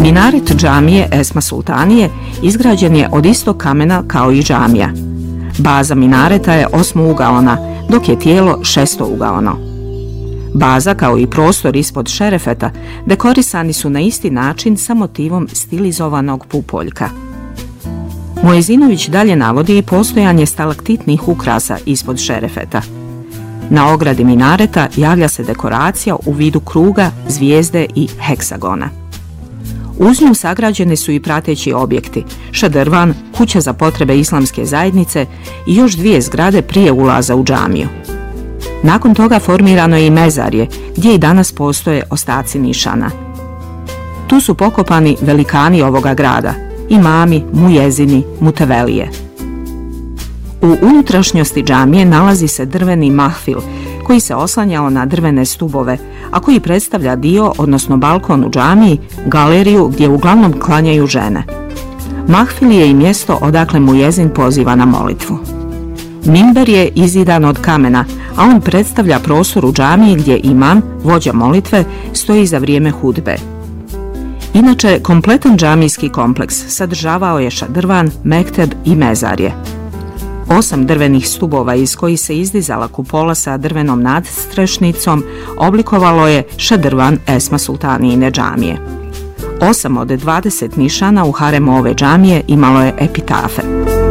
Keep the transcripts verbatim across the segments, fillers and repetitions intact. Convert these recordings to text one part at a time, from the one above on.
Minaret džamije Esma Sultanije izgrađen je od istog kamena kao i džamija. Baza minareta je osmougaona, dok je tijelo šestougaono. Baza kao i prostor ispod šerefeta dekorisani su na isti način sa motivom stilizovanog pupoljka. Muezinović dalje navodi i postojanje stalaktitnih ukrasa ispod šerefeta. Na ogradi minareta javlja se dekoracija u vidu kruga, zvijezde i heksagona. Uz nju sagrađeni su i prateći objekti, šadrvan, kuća za potrebe islamske zajednice i još dvije zgrade prije ulaza u džamiju. Nakon toga formirano je i mezarje, gdje i danas postoje ostaci nišana. Tu su pokopani velikani ovoga grada, imami, mujezini, mutevelije. U unutrašnjosti džamije nalazi se drveni mahfil, koji se oslanjao na drvene stubove, a koji predstavlja dio, odnosno balkon u džamiji, galeriju gdje uglavnom klanjaju žene. Mahfil je i mjesto odakle mujezin poziva na molitvu. Mimber je izidan od kamena, a on predstavlja prostor u džamiji gdje imam, vođa molitve, stoji za vrijeme hudbe. Inače, kompletan džamijski kompleks sadržavao je šadrvan, mekteb i mezarje. Osam drvenih stubova iz kojih se izdizala kupola sa drvenom nadstrešnicom oblikovalo je šadrvan Esma Sultanijine džamije. Osam od dvadeset nišana u haremu ove džamije imalo je epitafe.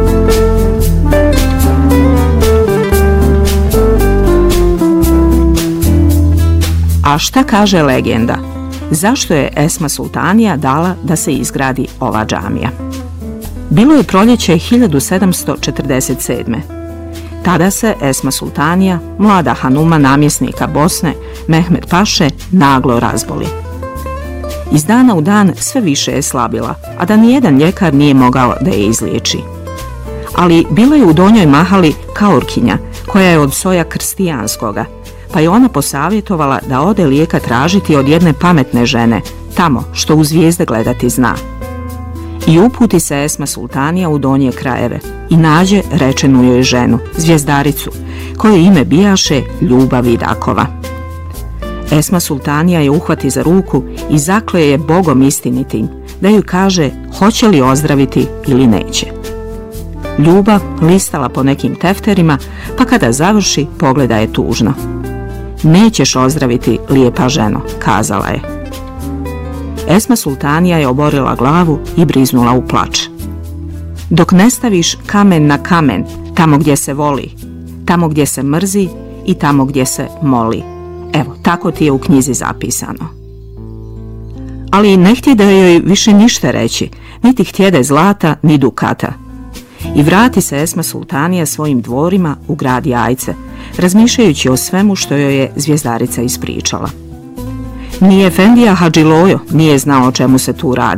A šta kaže legenda? Zašto je Esma Sultanija dala da se izgradi ova džamija? Bilo je proljeće hiljadu sedamsto četrdeset sedme. Tada se Esma Sultanija, mlada hanuma namjesnika Bosne, Mehmed Paše, naglo razboli. Iz dana u dan sve više je slabila, a da nijedan ljekar nije mogao da je izliječi. Ali bila je u Donjoj Mahali kaurkinja, koja je od soja krstijanskoga, pa je ona posavjetovala da ode lijeka tražiti od jedne pametne žene, tamo što u zvijezde gledati zna. I uputi se Esma Sultanija u donje krajeve i nađe rečenu joj ženu, zvijezdaricu, koje ime bijaše Ljuba Vidakova. Esma Sultanija je uhvati za ruku i zakle je Bogom istinitim da joj kaže hoće li ozdraviti ili neće. Ljubav listala po nekim tefterima, pa kada završi pogleda je tužno. Nećeš ozdraviti, lijepa ženo, kazala je. Esma Sultanija je oborila glavu i briznula u plač. Dok ne staviš kamen na kamen, tamo gdje se voli, tamo gdje se mrzi i tamo gdje se moli. Evo, tako ti je u knjizi zapisano. Ali ne htjede joj više ništa reći, niti htjede zlata, ni dukata. I vrati se Esma Sultanija svojim dvorima u grad Jajce, razmišljajući o svemu što joj je zvijezdarica ispričala. Ni Efendija Hadžilojo nije znao o čemu se tu radi.